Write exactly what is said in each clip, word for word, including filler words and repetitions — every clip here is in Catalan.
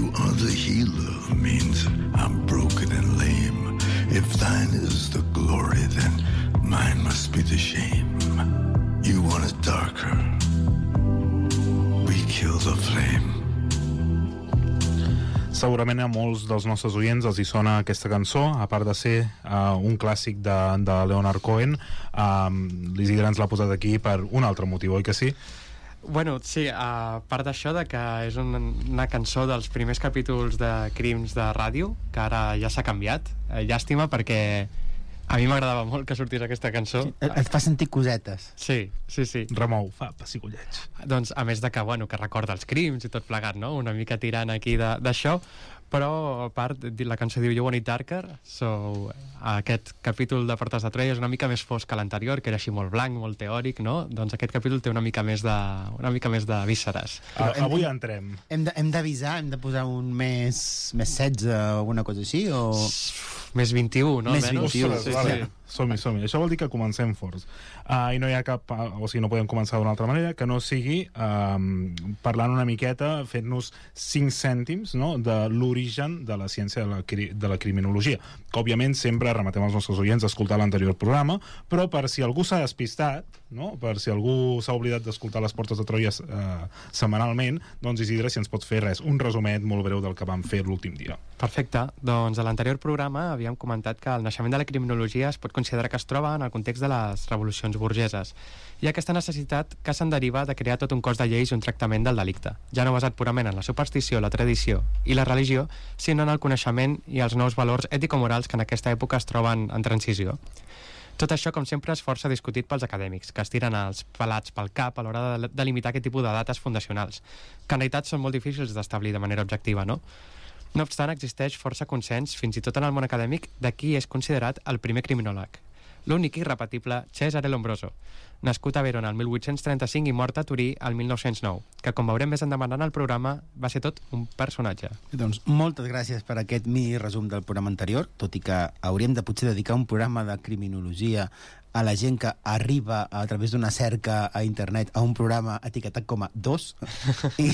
You are the healer means I'm broken and lame. If thine is the glory, then mine must be the shame. You want it darker, we kill the flame. Segurament a molts dels nostres oients els hi sona aquesta cançó, a part de ser uh, un clàssic de, de Leonard Cohen. um, l'Isidre ens l'ha posat aquí per un altre motiu, oi que sí? Bueno, sí, a part d'això de que és una, una cançó dels primers capítols de Crims de ràdio, que ara ja s'ha canviat. eh, llàstima, perquè a mi m'agradava molt que sortís aquesta cançó. Sí, et fa sentir cosetes. Sí, sí, sí. Remou, fa pessigolleig. Doncs a més de que, bueno, que recorda els crims i tot plegat, no? Una mica tirant aquí d'això, però a part la cançó diu You Want It Darker, so aquest capítol de Portes de Troia és una mica més fosc que l'anterior, que era així molt blanc, molt teòric, no? Doncs aquest capítol té una mica més de, una mica més de vísceres. Uh, avui entrem. Hem de, hem d'avisar, hem de posar un més, més setze o alguna cosa així, o... Més vint-i-u, no? Més vint-i-u, Ostres, sí, vale. Sí. Som-hi, som-hi. Això vol dir que comencem forts. Uh, I no hi ha cap... Uh, o sigui, no podem començar d'una altra manera que no sigui uh, parlant una miqueta, fent-nos cinc cèntims, no?, de l'origen de la ciència de la, cri de la criminologia. Que, òbviament, sempre rematem als nostres oients a escoltar l'anterior programa, però per si algú s'ha despistat, no?, per si algú s'ha oblidat d'escoltar les Portes de Troia uh, setmanalment, doncs, Isidre, si ens pots fer res, un resumet molt breu del que vam fer l'últim dia. Perfecte. Doncs a l'anterior programa havíem comentat que el naixement de la criminologia es pot considerar que es troba en el context de les revolucions burgeses i aquesta necessitat que se'n deriva de crear tot un cos de lleis i un tractament del delicte, ja no basat purament en la superstició, la tradició i la religió, sinó en el coneixement i els nous valors ètico-morals que en aquesta època es troben en transició. Tot això, com sempre, és força discutit pels acadèmics, que es tiren els pelats pel cap a l'hora de delimitar aquest tipus de dates fundacionals, que en realitat són molt difícils d'establir de manera objectiva, no? No obstant, existeix força consens, fins i tot en el món acadèmic, de qui és considerat el primer criminòleg. L'únic i irrepetible Cesare Lombroso, nascut a Verona el mil vuit-cents trenta-cinc i mort a Turí el mil nou-cents nou, que, com veurem més endavant en el programa, va ser tot un personatge. Doncs moltes gràcies per aquest mini resum del programa anterior, tot i que hauríem de potser dedicar un programa de criminologia a la gent que arriba a través d'una cerca a internet a un programa etiquetat com a dos i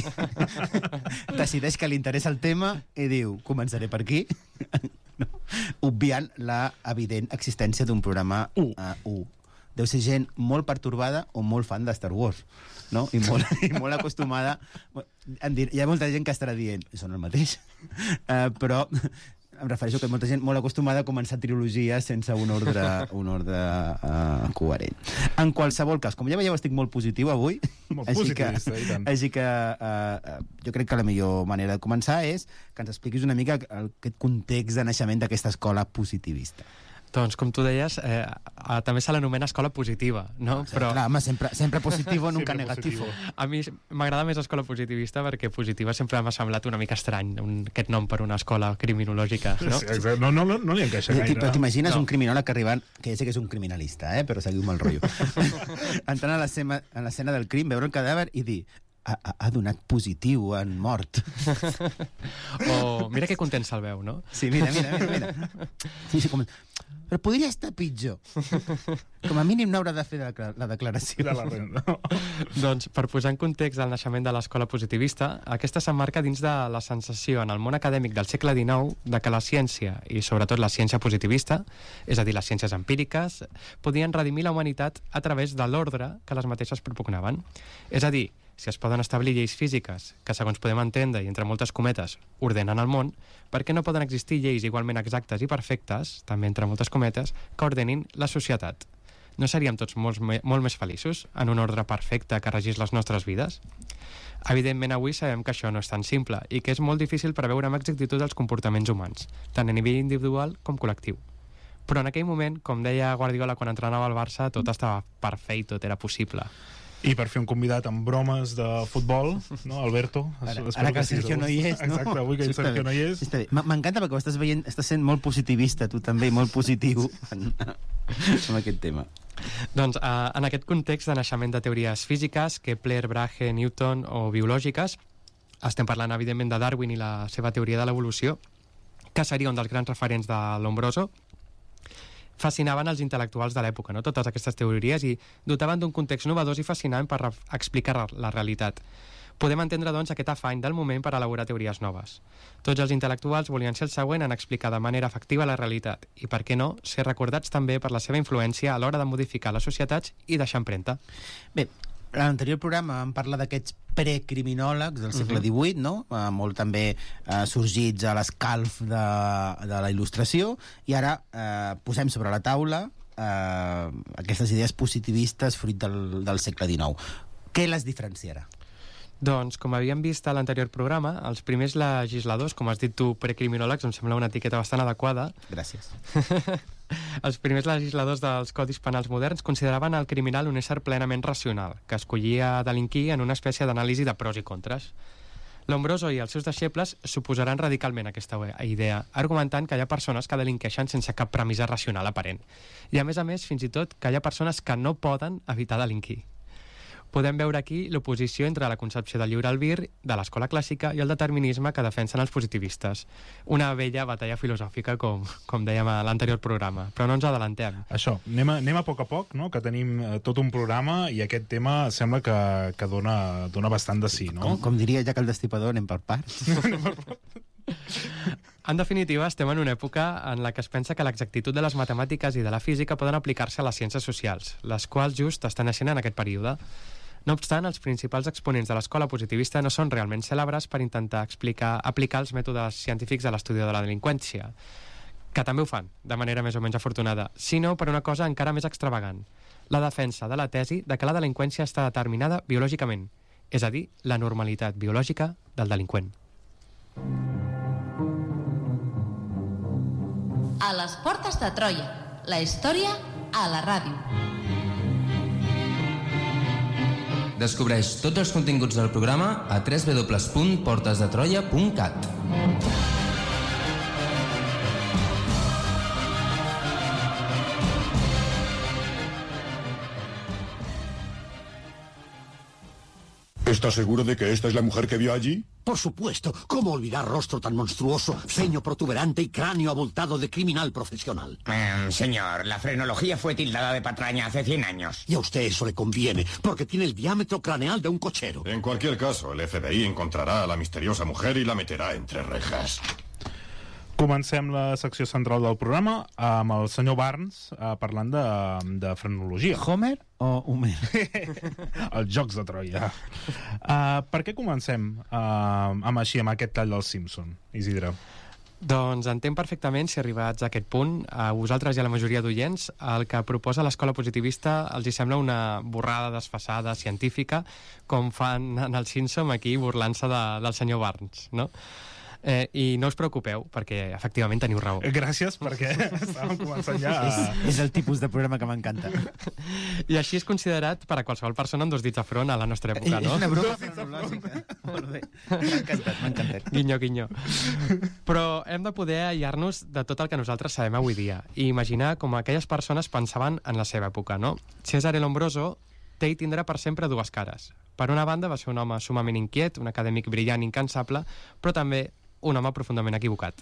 decideix que li interessa el tema i diu, començaré per aquí, no. Obviant la evident existència d'un programa u. Uh, u. Deu ser gent molt pertorbada o molt fan de Star Wars, no? I molt, i molt acostumada. Hi ha molta gent que estarà dient, són el mateix, uh, però em refereixo que molta gent molt acostumada a començar trilogies sense un ordre, un ordre uh, coherent. En qualsevol cas, com ja veieu, estic molt positiu avui, molt així que, positivista, així que uh, jo crec que la millor manera de començar és que ens expliquis una mica el, aquest context de naixement d'aquesta escola positivista. Doncs, com tu deies, eh, eh, també se l'anomena escola positiva, no? Sí, però... Clar, home, sempre, sempre positivo, nunca negativo. A mi m'agrada més escola positivista perquè positiva sempre m'ha semblat una mica estrany, un, aquest nom per una escola criminològica, no? Sí, exacte. No, no, no, no li encaixa gaire. Però t'imagines no. un criminòleg arribant, que ja sé que és un criminalista, eh? Però seguiu-me el rotllo. Entrant a l'escena del crim, veure el cadàver i dir ha, ha donat positiu en mort. O mira que content se'l veu, no? Sí, mira, mira, mira. mira. Sí, sí, com... Però podria estar pitjor. Com a mínim no haurà de fer la declaració. De la renda. Doncs, per posar en context el naixement de l'escola positivista, aquesta s'emmarca dins de la sensació en el món acadèmic del segle dinou de que la ciència, i sobretot la ciència positivista, és a dir, les ciències empíriques, podien redimir la humanitat a través de l'ordre que les mateixes propugnaven. És a dir, si es poden establir lleis físiques que, segons podem entendre, i entre moltes cometes, ordenen el món, per què no poden existir lleis igualment exactes i perfectes, també entre moltes cometes, que ordenin la societat? No seríem tots molt, molt més feliços en un ordre perfecte que regís les nostres vides? Evidentment, avui sabem que això no és tan simple i que és molt difícil preveure amb exactitud els comportaments humans, tant a nivell individual com col·lectiu. Però en aquell moment, com deia Guardiola quan entrenava al Barça, tot estava per fer i tot era possible. I per fer un convidat amb bromes de futbol, no, Alberto? Ara, ara que el Sergio no hi és, no? Exacte, avui que el Sergio no hi és. M'encanta perquè ho estàs veient, estàs sent molt positivista, tu també, molt positiu en, en aquest tema. Doncs uh, en aquest context de naixement de teories físiques, Kepler, Brahe, Newton o biològiques, estem parlant evidentment de Darwin i la seva teoria de l'evolució, que seria un dels grans referents de Lombroso, fascinaven els intel·lectuals de l'època, no? Totes aquestes teories, i dotaven d'un context novedós i fascinant per explicar la realitat. Podem entendre, doncs, aquest afany del moment per elaborar teories noves. Tots els intel·lectuals volien ser el següent en explicar de manera efectiva la realitat i, per què no, ser recordats també per la seva influència a l'hora de modificar les societats i deixar empremta. Bé, a l'anterior programa vam parlar d'aquests precriminòlegs del segle divuit, no? Uh, molt també uh, sorgits a l'escalf de, de la il·lustració, i ara uh, posem sobre la taula uh, aquestes idees positivistes fruit del, del segle dinou. Què les diferenciarà? Doncs, com havíem vist a l'anterior programa, els primers legisladors, com has dit tu, precriminòlegs, em sembla una etiqueta bastant adequada. Gràcies. Els primers legisladors dels codis penals moderns consideraven el criminal un ésser plenament racional, que escollia delinquir en una espècie d'anàlisi de pros i contres. Lombroso i els seus deixebles s'oposaran radicalment a aquesta idea, argumentant que hi ha persones que delinqueixen sense cap premissa racional aparent. I, a més a més, fins i tot que hi ha persones que no poden evitar delinquir. Podem veure aquí l'oposició entre la concepció del lliure albir, de l'escola clàssica, i el determinisme que defensen els positivistes. Una vella batalla filosòfica, com, com dèiem a l'anterior programa. Però no ens adelantem. Això, anem a, anem a poc a poc, no? Que tenim eh, tot un programa i aquest tema sembla que, que dona, dona bastant de sí, no? Com, com diria ja que el Destripador, anem per parts. En definitiva, estem en una època en la que es pensa que l'exactitud de les matemàtiques i de la física poden aplicar-se a les ciències socials, les quals just estan naixent en aquest període. No obstant, els principals exponents de l'escola positivista no són realment cèlebres per intentar explicar, aplicar els mètodes científics de l'estudi de la delinqüència, que també ho fan, de manera més o menys afortunada, sinó per una cosa encara més extravagant, la defensa de la tesi de que la delinqüència està determinada biològicament, és a dir, la normalitat biològica del delinqüent. A les portes de Troia, la història a la ràdio. Descobreix tots els continguts del programa a w w w punt portes de troia punt cat. ¿Estás seguro de que esta es la mujer que vio allí? Por supuesto. ¿Cómo olvidar rostro tan monstruoso, ceño protuberante y cráneo abultado de criminal profesional? Eh, señor, la frenología fue tildada de patraña hace cien años. Y a usted eso le conviene, porque tiene el diámetro craneal de un cochero. En cualquier caso, el F B I encontrará a la misteriosa mujer y la meterá entre rejas. Comencem la secció central del programa amb el senyor Barnes eh, parlant de, de frenologia. Homer o Homer? Els Jocs de Troia. Uh, per què comencem uh, amb així, amb aquest tall del Simpson, Isidre? Doncs entenc perfectament, si arribats a aquest punt, a vosaltres i a la majoria d'oients, el que proposa l'escola positivista els hi sembla una borrada desfasada científica, com fan en el Simpson aquí burlant-se de, del senyor Barnes, no? Eh, I no us preocupeu, perquè efectivament teniu raó. Gràcies, perquè estàvem començant ja a... és, és el tipus de programa que m'encanta. I així és considerat per a qualsevol persona amb dos dits de front a la nostra època, no? És una broma frenològica. Molt bé. M'ha encantat, m'ha encantat. Guinyo, guinyo. Però hem de poder aïllar-nos de tot el que nosaltres sabem avui dia i imaginar com aquelles persones pensaven en la seva època, no? Cesare Lombroso té i tindrà per sempre dues cares. Per una banda, va ser un home sumament inquiet, un acadèmic brillant i incansable, però també un home profundament equivocat.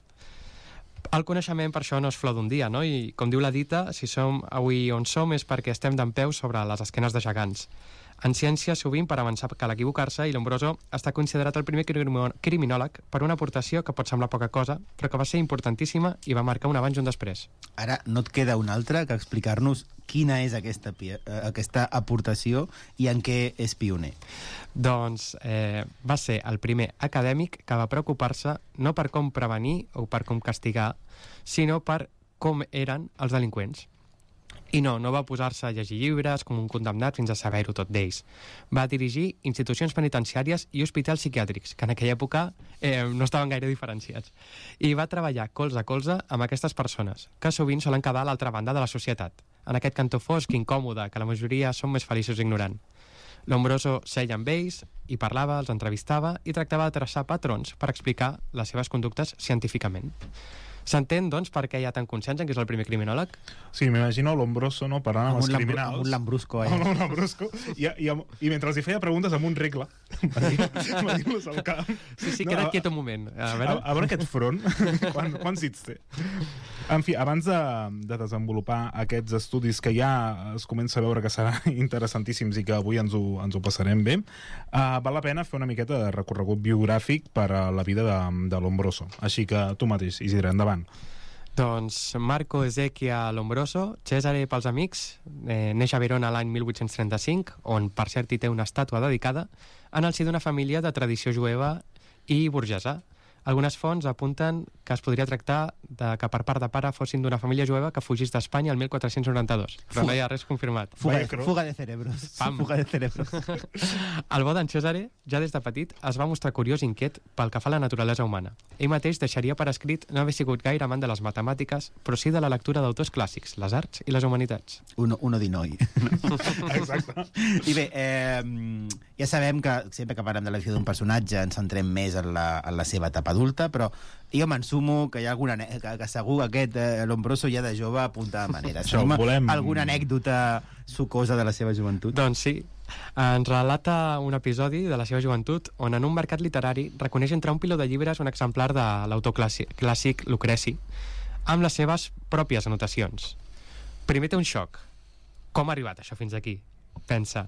El coneixement per això no és flor d'un dia, no? I com diu la dita, si som avui on som és perquè estem dempeus sobre les esquenes de gegants. En ciència, sovint, per avançar cal equivocar-se, i Lombroso està considerat el primer criminòleg per una aportació que pot semblar poca cosa, però que va ser importantíssima i va marcar un abans i un després. Ara no et queda una altra que explicar-nos quina és aquesta, aquesta aportació i en què és pioner. Doncs eh, va ser el primer acadèmic que va preocupar-se no per com prevenir o per com castigar, sinó per com eren els delinqüents. I no, no va posar-se a llegir llibres com un condemnat fins a saber-ho tot d'ells. Va dirigir institucions penitenciàries i hospitals psiquiàtrics, que en aquella època eh, no estaven gaire diferenciats. I va treballar colze a colze amb aquestes persones, que sovint solen quedar a l'altra banda de la societat, en aquest cantó fosc incòmode que la majoria són més feliços ignorant. Lombroso seia amb ells, i parlava, els entrevistava i tractava de traçar patrons per explicar les seves conductes científicament. S'entén, doncs, per què hi ha tant consens en que és el primer criminòleg? Sí, m'imagino Lombroso, no?, parlant amb, Amb els un lambru- criminals. amb un lambrusco, eh? Amb un lambrusco. I, i, amb- I mentre els hi feia preguntes amb un regle, medint-los al camp. Sí, sí, queda't quiet un moment. A A, veure... a veure aquest front, quan, quants dits té? En fi, abans de, de desenvolupar aquests estudis que ja es comença a veure que seran interessantíssims i que avui ens ho, ens ho passarem bé, uh, val la pena fer una miqueta de recorregut biogràfic per a la vida de, de Lombroso. Així que tu mateix, Isidre, endavant. Doncs Marco Ezechia Lombroso, Cesare pels amics, eh, neix a Verona l'any mil vuit-cents trenta-cinc, on per cert hi té una estàtua dedicada, en el si d'una família de tradició jueva i burgesa. Algunes fonts apunten que es podria tractar de que per part de pare fossin d'una família jueva que fugís d'Espanya el mil quatre-cents noranta-dos, però no hi ha res confirmat. Fuga, fuga de cerebros. Pam. Fuga de cerebros. El bo d'en Cesare, ja des de petit, es va mostrar curiós i inquiet pel que fa a la naturalesa humana. Ell mateix deixaria per escrit no haver sigut gaire amant de les matemàtiques, però sí de la lectura d'autors clàssics, les arts i les humanitats. Uno, uno di noi. Exacte. I bé, eh, ja sabem que sempre que parlem de la vida d'un personatge ens centrem més en la, en la seva etapa adulta, però jo m'ensumo que hi ha alguna que, que segur aquest eh, Lombroso ja de jove apunta de manera. Això, Tenim volem- alguna anècdota sucosa de la seva joventut? Doncs sí. Ens relata un episodi de la seva joventut on en un mercat literari reconeix entre un piló de llibres un exemplar de l'autor clàssic, clàssic Lucreci amb les seves pròpies anotacions. Primer té un xoc. Com ha arribat això fins aquí? Pensa.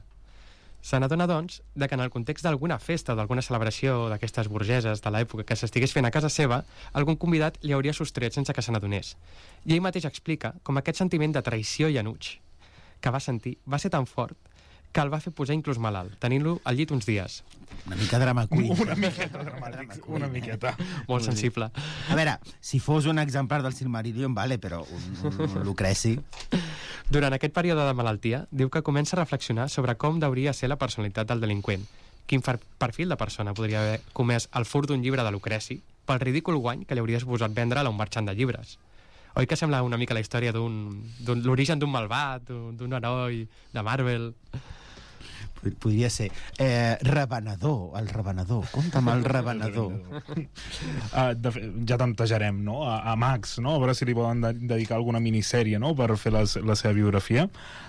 Se n'adona, doncs, de que en el context d'alguna festa o d'alguna celebració d'aquestes burgeses de l'època que s'estigués fent a casa seva, algun convidat li hauria sostret sense que se n'adonés. I ell mateix explica com aquest sentiment de traïció i enuig que va sentir va ser tan fort que el va fer posar inclús malalt, tenint-lo al llit uns dies. Una mica drama queen. Una miqueta dramàtic, una miqueta. Molt sensible. A veure, si fos un exemplar del Silmarillion, vale, però un, un, un Lucreci... Durant aquest període de malaltia, diu que comença a reflexionar sobre com hauria ser la personalitat del delinqüent. Quin far- perfil de persona podria haver comès el furt d'un llibre de Lucreci pel ridícul guany que li hauria suposat vendre a un marxant de llibres. Oi que sembla una mica la història d'un, d'un l'origen d'un malvat, d'un, d'un heroi de Marvel? Podria ser. Eh, revenedor, el revenedor. Compta'm el revenedor. Uh, de fet, ja tantejarem, no?, a, a Max, no?, a veure si li poden de dedicar alguna minissèrie, no?, per fer la, la seva biografia.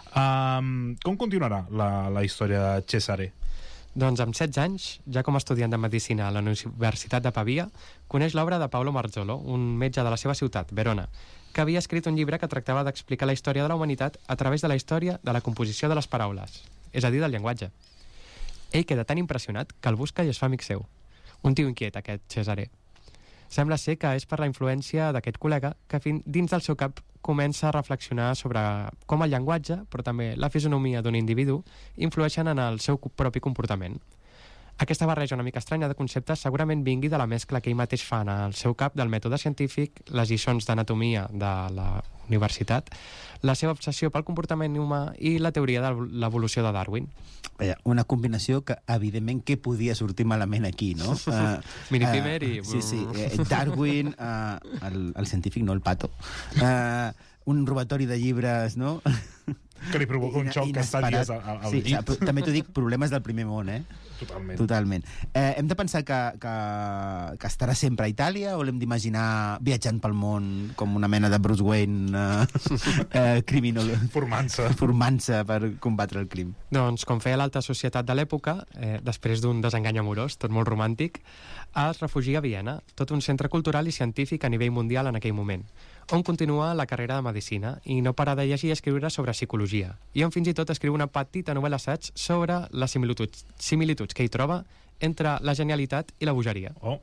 Um, com continuarà la, la història de Cesare? Doncs amb setze anys, ja com a estudiant de Medicina a la Universitat de Pavia, coneix l'obra de Paolo Marzolo, un metge de la seva ciutat, Verona, que havia escrit un llibre que tractava d'explicar la història de la humanitat a través de la història de la composició de les paraules, és a dir, del llenguatge. Ell queda tan impressionat que el busca i es fa amic seu. Un tio inquiet, aquest Cesare. Sembla ser que és per la influència d'aquest col·lega que fin, dins del seu cap comença a reflexionar sobre com el llenguatge, però també la fisonomia d'un individu, influeixen en el seu propi comportament. Aquesta barreja una mica estranya de conceptes segurament vingui de la mescla que ell mateix fa en el seu cap del mètode científic, les lliçons d'anatomia de la universitat, la seva obsessió pel comportament humà i la teoria de l'evolució de Darwin. Vaja, una combinació que, evidentment, què podia sortir malament aquí, no? Uh, Minifimer i... Sí, sí. Eh, Darwin, uh, el, el científic, no el pato. Uh, un robatori de llibres, no? Que li provoca un xoc que està dies al, al sí, llit. Sí, també t'ho dic, problemes del primer món, eh? Totalment. Totalment. Eh, hem de pensar que, que, que estarà sempre a Itàlia o l'hem d'imaginar viatjant pel món com una mena de Bruce Wayne eh, eh, criminal... Formant-se. Formant-se per combatre el crim. Doncs, com feia l'alta societat de l'època, eh, després d'un desengany amorós, tot molt romàntic, es refugia a Viena, tot un centre cultural i científic a nivell mundial en aquell moment, on continua la carrera de Medicina i no para de llegir i escriure sobre psicologia, i on fins i tot escriu una petita novel·la assaig sobre les similituds, similituds que hi troba entre la genialitat i la bogeria. Oh.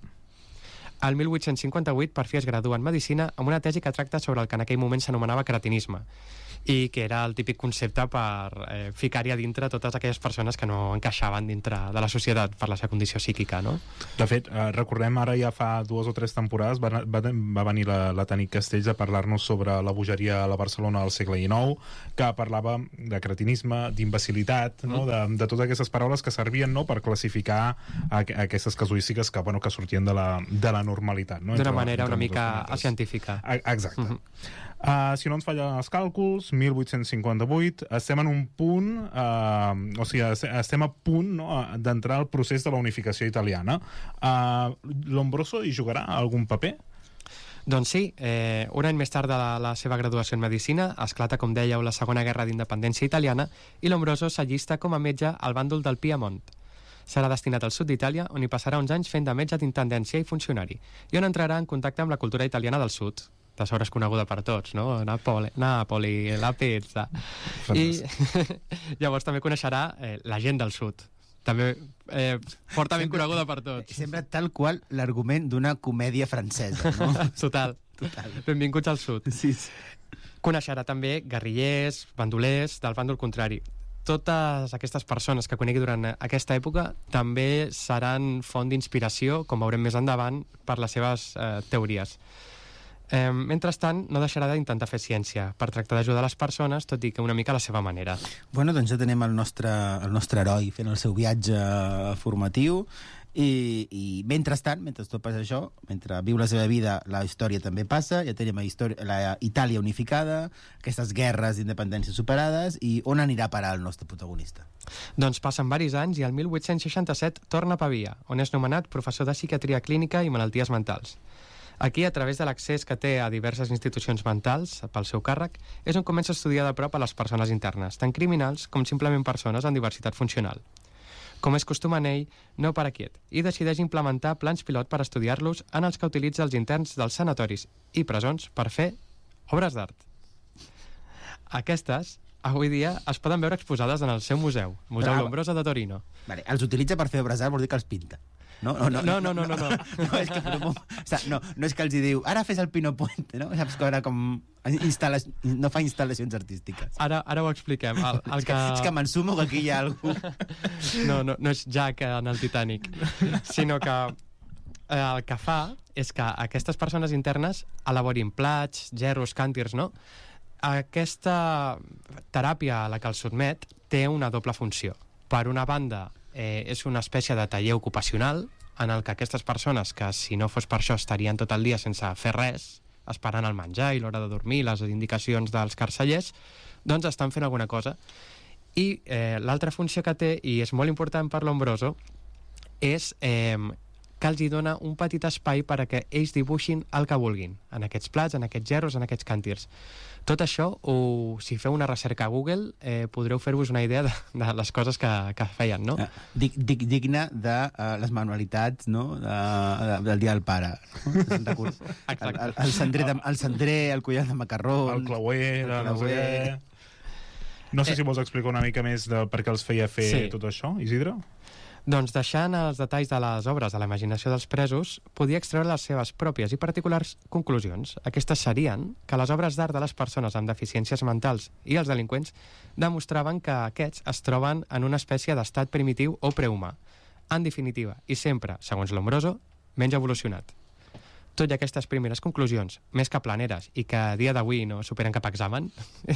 El mil vuit-cents cinquanta-vuit, per fi es gradua en Medicina amb una tesi que tracta sobre el que en aquell moment s'anomenava cretinisme, i que era el típic concepte per eh, ficar-hi a dintre totes aquelles persones que no encaixaven dintre de la societat per la seva condició psíquica, no? De fet, eh, recordem, ara ja fa dues o tres temporades va, va, va venir la, la Tanit Castells a parlar-nos sobre la bogeria a la Barcelona del segle dinou, que parlava de cretinisme, d'imbecilitat, no? de, de totes aquestes paraules que servien, no?, per classificar a, a aquestes casuístiques que, bueno, que sortien de la, de la normalitat. No? D'una manera una mica científica. Exacte. Uh -huh. Uh, si no ens fallen els càlculs, mil vuit-cents cinquanta-vuit, estem en un punt, uh, o sigui, estem a punt, no?, d'entrar al procés de la unificació italiana. Uh, Lombroso hi jugarà algun paper? Doncs sí, eh, un any més tard de la, la seva graduació en Medicina, esclata, com dèieu, la Segona Guerra d'Independència italiana i Lombroso s'allista com a metge al bàndol del Piemont. Serà destinat al sud d'Itàlia, on hi passarà uns anys fent de metge d'intendència i funcionari, i on entrarà en contacte amb la cultura italiana del sud. De sobre és coneguda per tots, no? Napoli, Napoli la pizza... I llavors també coneixerà eh, la gent del sud, també eh, fortament sempre, coneguda per tots. Sembla tal qual l'argument d'una comèdia francesa, no? Total. Total. Benvinguts al sud. Sí, sí. Coneixerà també guerrillers, bandolers, del bàndol contrari. Totes aquestes persones que conegui durant aquesta època també seran font d'inspiració, com veurem més endavant, per les seves eh, teories. Eh, mentrestant, no deixarà d'intentar fer ciència per tractar d'ajudar les persones, tot i que una mica a la seva manera. Bueno, doncs ja tenim el nostre, el nostre heroi fent el seu viatge formatiu i, i mentrestant, mentre tot passa això, mentre viu la seva vida, la història també passa, ja tenim la, història, la Itàlia unificada, aquestes guerres d'independència superades, i on anirà a parar el nostre protagonista? Doncs passen varis anys i el mil vuit-cents seixanta-set torna a Pavia, on és nomenat professor de psiquiatria clínica i malalties mentals. Aquí, a través de l'accés que té a diverses institucions mentals pel seu càrrec, és on comença a estudiar de prop a les persones internes, tant criminals com simplement persones amb diversitat funcional. Com és costum en ell, no para quiet, i decideix implementar plans pilot per estudiar-los en els que utilitza els interns dels sanatoris i presons per fer obres d'art. Aquestes, avui dia, es poden veure exposades en el seu museu, Museu Lombroso de Torino. Vale, els utilitza per fer obres d'art, vol dir que els pinta. No, no, no, no, no, no, no, no. No, és que, no, no, no és que els hi diu ara fes el Pino Puente, no? Saps que ara com instal·la... no fa instal·lacions artístiques. Ara, ara ho expliquem. El, el és que, que... és que m'ensumo que aquí hi ha algú. No, no, no és Jack en el Titanic, sinó que eh, el que fa és que aquestes persones internes elaborin plats, gerros, càntirs, no? Aquesta teràpia a la que els sotmet té una doble funció. Per una banda, eh, és una espècie de taller ocupacional en el que aquestes persones, que si no fos per això estarien tot el dia sense fer res, esperant el menjar i l'hora de dormir, les indicacions dels carcellers, doncs estan fent alguna cosa. I eh, l'altra funció que té, i és molt important per Lombroso, és eh, que els hi dona un petit espai per a que ells dibuixin el que vulguin, en aquests plats, en aquests gerros, en aquests càntirs. Tot això, o, si feu una recerca a Google, eh, podreu fer-vos una idea de, de les coses que, que feien, no? Dig, dig, digna de uh, les manualitats, no? De, de, del dia del pare. No? El, el, el, cendrer de, el cendrer, el collar de macarrons... El clauer, el no sé què... No sé eh, si vols explicar una mica més de per què els feia fer sí. tot això, Isidre? Doncs deixant els detalls de les obres a la imaginació dels presos, podia extreure les seves pròpies i particulars conclusions. Aquestes serien que les obres d'art de les persones amb deficiències mentals i els delinqüents demostraven que aquests es troben en una espècie d'estat primitiu o prehumà. En definitiva, i sempre, segons Lombroso, menys evolucionat. Tot i aquestes primeres conclusions, més que planeres i que a dia d'avui no superen cap examen,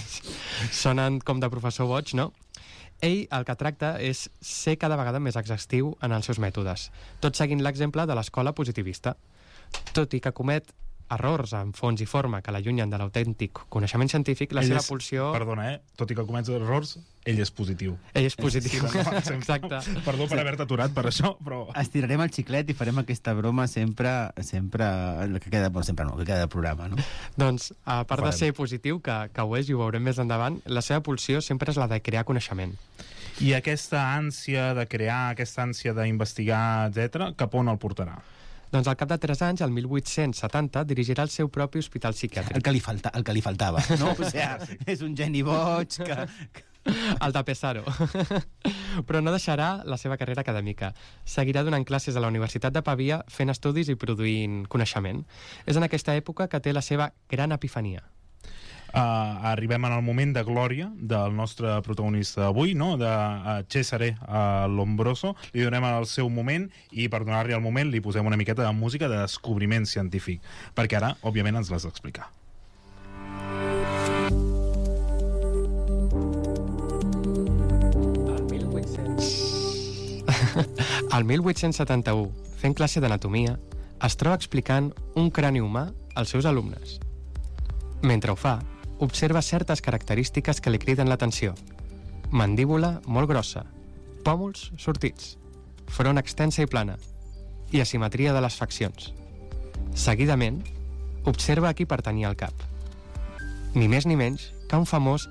sonen com de professor boig, no? Ell el que tracta és ser cada vegada més exhaustiu en els seus mètodes, tot seguint l'exemple de l'escola positivista. Tot i que comet errors en fons i forma que l'allunyen de l'autèntic coneixement científic, la ell seva és, pulsió... Perdona, eh? Tot i que comets errors, ell és positiu. Ell és positiu, sí, no, exacte. Perdó per haver-te aturat per això, però... Estirarem el xiclet i farem aquesta broma sempre, sempre, que queda, bueno, sempre no, que queda de programa, no? Doncs, a part de ser positiu, que, que ho és i ho veurem més endavant, la seva pulsió sempre és la de crear coneixement. I aquesta ànsia de crear, aquesta ànsia d'investigar, etcètera, cap on el portarà? Doncs al cap de tres anys, el mil vuit-cents setanta, dirigirà el seu propi hospital psiquiàtric. El que li, falta, el que li faltava, no? O sigui, és un geni boig que... El de Pesaro. Però no deixarà la seva carrera acadèmica. Seguirà donant classes a la Universitat de Pavia, fent estudis i produint coneixement. És en aquesta època que té la seva gran epifania. Uh, arribem en el moment de glòria del nostre protagonista d'avui, no? de uh, Cesare uh, Lombroso. Li donem el seu moment i per donar-li el moment li posem una miqueta de música de descobriment científic, perquè ara, òbviament, ens l'has d'explicar. El mil vuit-cents setanta-u, fent classe d'anatomia, es troba explicant un crani humà als seus alumnes. Mentre ho fa, observa certes característiques que li criden l'atenció. Mandíbula molt grossa, pòmuls sortits, front extensa i plana, i asimetria de les faccions. Seguidament, Observa a qui pertanyia al cap. Ni més ni menys que un famós